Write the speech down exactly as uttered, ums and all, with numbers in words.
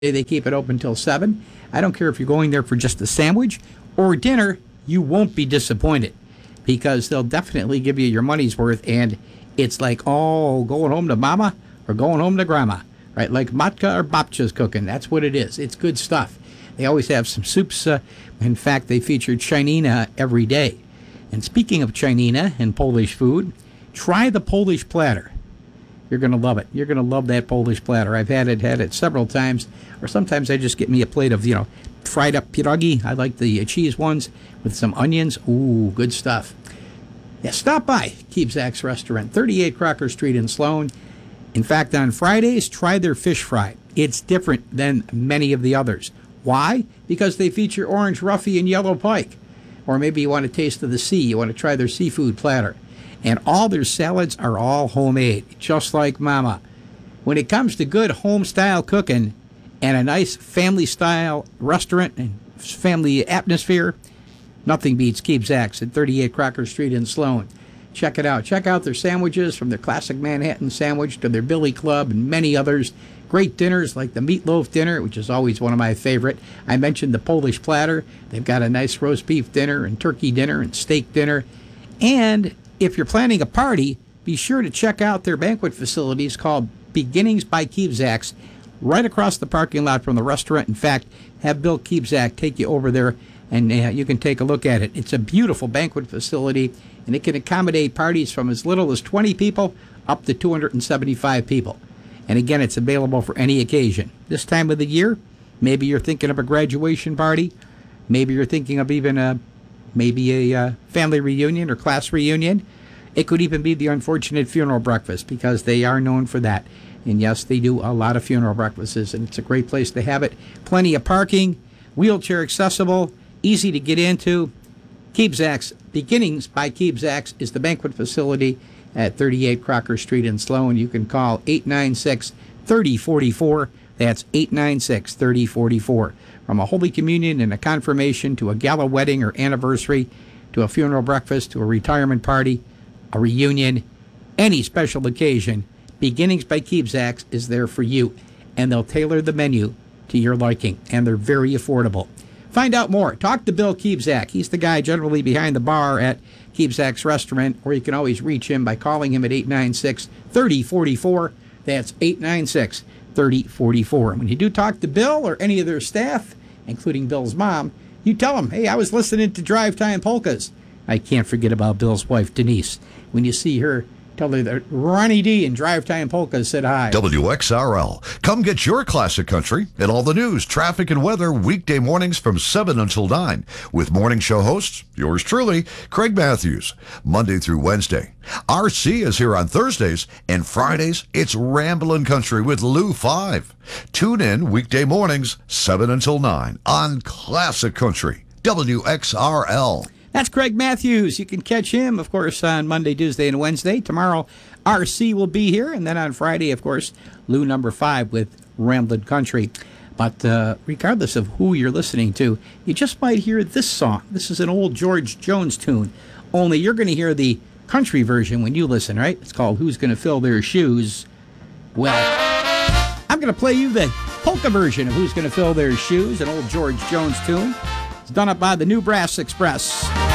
They keep it open till seven. I don't care if you're going there for just a sandwich or dinner, you won't be disappointed because they'll definitely give you your money's worth. And it's like, oh, going home to mama or going home to grandma, right? Like matka or babcha's cooking. That's what it is. It's good stuff. They always have some soups. Uh, in fact, they feature chinina every day. And speaking of chinina and Polish food, try the Polish platter. You're going to love it. You're going to love that Polish platter. I've had it, had it several times, or sometimes I just get me a plate of, you know, fried up pierogi. I like the cheese ones with some onions. Ooh, good stuff. Yeah, stop by Keebzak's Restaurant, thirty-eight Crocker Street in Sloan. In fact, on Fridays, try their fish fry. It's different than many of the others. Why? Because they feature orange roughy and yellow pike. Or maybe you want a taste of the sea. You want to try their seafood platter. And all their salads are all homemade, just like Mama. When it comes to good home-style cooking and a nice family-style restaurant and family atmosphere, nothing beats Keebzak's at thirty-eight Crocker Street in Sloan. Check it out. Check out their sandwiches, from their classic Manhattan sandwich to their Billy Club and many others. Great dinners like the meatloaf dinner, which is always one of my favorite. I mentioned the Polish platter. They've got a nice roast beef dinner and turkey dinner and steak dinner. And if you're planning a party, be sure to check out their banquet facilities called Beginnings by Keebzak's, right across the parking lot from the restaurant. In fact, have Bill Keebzak take you over there and uh, you can take a look at it. It's a beautiful banquet facility, and it can accommodate parties from as little as twenty people up to two hundred seventy-five people. And again, it's available for any occasion. This time of the year, maybe you're thinking of a graduation party. Maybe you're thinking of even a maybe a uh, family reunion or class reunion. It could even be the unfortunate funeral breakfast, because they are known for that. And yes, they do a lot of funeral breakfasts, and it's a great place to have it. Plenty of parking, wheelchair accessible, easy to get into. Keebzak's, Beginnings by Keebzak's, is the banquet facility at thirty-eight Crocker Street in Sloan. You can call eight nine six, three oh four four. That's eight nine six, three oh four four. From a Holy Communion and a confirmation to a gala wedding or anniversary to a funeral breakfast to a retirement party, a reunion, any special occasion, Beginnings by Keebzak's is there for you. And they'll tailor the menu to your liking. And they're very affordable. Find out more. Talk to Bill Keebzak. He's the guy generally behind the bar at Keebzak's Restaurant, or you can always reach him by calling him at eight nine six, three oh four four. That's eight nine six, three oh four four. When you do talk to Bill or any of their staff, including Bill's mom, you tell them, hey, I was listening to Drive Time Polkas. I can't forget about Bill's wife, Denise. When you see her, tell her that Ronnie D and Drive Time Polkas said hi. W X R L. Come get your classic country and all the news, traffic, and weather weekday mornings from seven until nine with morning show hosts, yours truly, Craig Matthews, Monday through Wednesday. R C is here on Thursdays, and Fridays, it's Ramblin' Country with Lou five. Tune in weekday mornings, seven until nine on Classic Country, W X R L. That's Craig Matthews. You can catch him, of course, on Monday, Tuesday, and Wednesday. Tomorrow, R C will be here. And then on Friday, of course, Lou number five with Ramblin' Country. But uh, regardless of who you're listening to, you just might hear this song. This is an old George Jones tune, only you're going to hear the country version when you listen, right? It's called Who's Gonna Fill Their Shoes? Well, I'm going to play you the polka version of Who's Gonna Fill Their Shoes, an old George Jones tune. It's done up by the New Brass Express.